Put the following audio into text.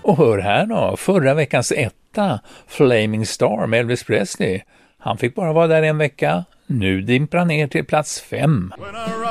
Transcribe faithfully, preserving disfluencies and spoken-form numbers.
Och hör här då, förra veckans etta, Flaming Star med Elvis Presley. Han fick bara vara där en vecka. Nu dimprar ner till plats fem.